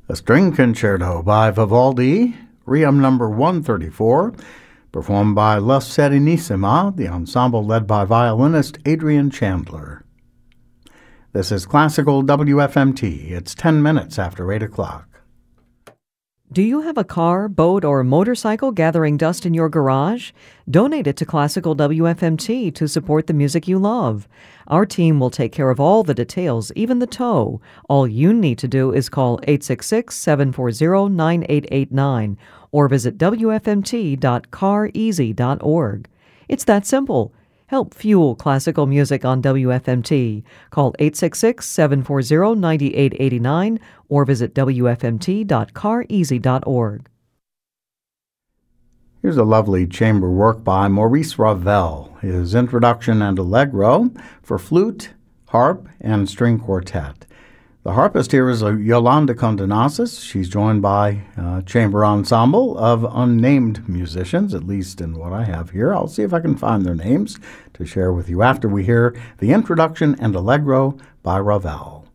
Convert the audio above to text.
A string concerto by Vivaldi, Requiem number 134, performed by La Serenissima, the ensemble led by violinist Adrian Chandler. This is Classical WFMT. It's 10 minutes after 8 o'clock. Do you have a car, boat, or motorcycle gathering dust in your garage? Donate it to Classical WFMT to support the music you love. Our team will take care of all the details, even the tow. All you need to do is call 866-740-9889 or visit wfmt.careasy.org. It's that simple. Help fuel classical music on WFMT. Call 866-740-9889 or visit wfmt.careasy.org. Here's a lovely chamber work by Maurice Ravel, his introduction and allegro for flute, harp, and string quartet. The harpist here is Yolanda Condenasis. She's joined by a chamber ensemble of unnamed musicians, at least in what I have here. I'll see if I can find their names to share with you after we hear the introduction and allegro by Ravel.